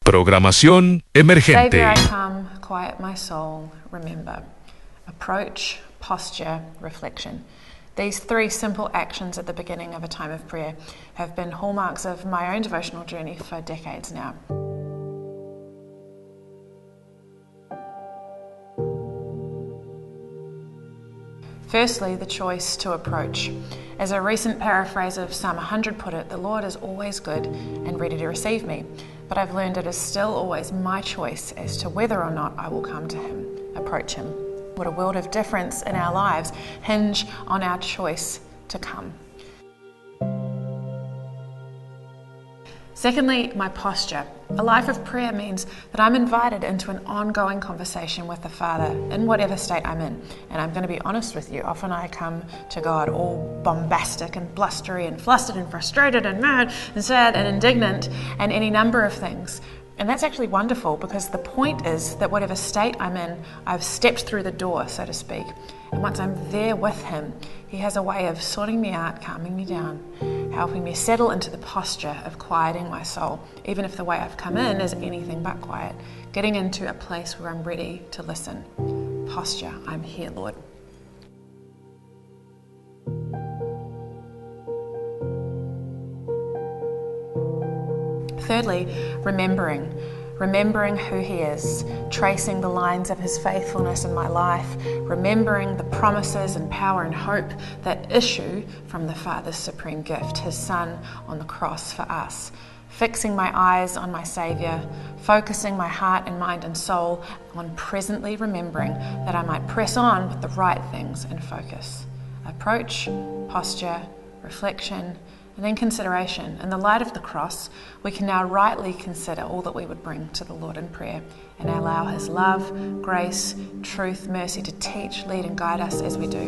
Programación emergente. Savior, I come, quiet my soul, remember. Approach, posture, reflection. These three simple actions at the beginning of a time of prayer have been hallmarks of my own devotional journey for decades now. Firstly, the choice to approach. As a recent paraphrase of Psalm 100 put it, the Lord is always good and ready to receive me, but I've learned it is still always my choice as to whether or not I will come to Him, approach Him. What a world of difference in our lives hinge on our choice to come. Secondly, my posture. A life of prayer means that I'm invited into an ongoing conversation with the Father in whatever state I'm in. And I'm going to be honest with you, often I come to God all bombastic and blustery and flustered and frustrated and mad and sad and indignant and any number of things. And that's actually wonderful, because the point is that whatever state I'm in, I've stepped through the door, so to speak. And once I'm there with Him, He has a way of sorting me out, calming me down, helping me settle into the posture of quieting my soul, even if the way I've come in is anything but quiet, getting into a place where I'm ready to listen. Posture, I'm here, Lord. Thirdly, remembering who He is, tracing the lines of His faithfulness in my life, remembering the promises and power and hope that issue from the Father's supreme gift, His Son on the cross for us, fixing my eyes on my Saviour, focusing my heart and mind and soul on presently remembering that I might press on with the right things and focus. Approach, posture, reflection, and then consideration. In the light of the cross, we can now rightly consider all that we would bring to the Lord in prayer and allow His love, grace, truth, mercy to teach, lead and guide us as we do.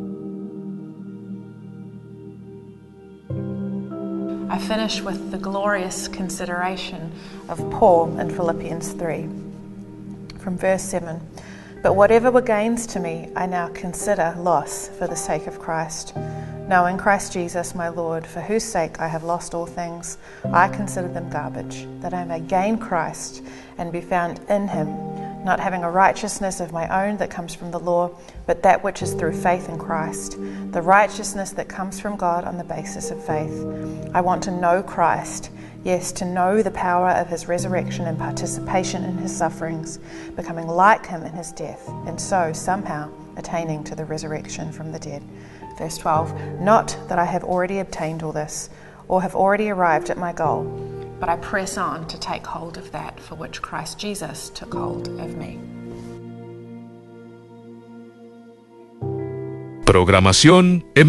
I finish with the glorious consideration of Paul in Philippians 3 from verse 7. But whatever were gains to me, I now consider loss for the sake of Christ. Knowing Christ Jesus my Lord, for whose sake I have lost all things, I consider them garbage, that I may gain Christ and be found in Him, not having a righteousness of my own that comes from the law, but that which is through faith in Christ, the righteousness that comes from God on the basis of faith. I want to know Christ, yes, to know the power of His resurrection and participation in His sufferings, becoming like Him in His death, and so somehow attaining to the resurrection from the dead. Verse 12, not that I have already obtained all this, or have already arrived at my goal, but I press on to take hold of that for which Christ Jesus took hold of me. Programación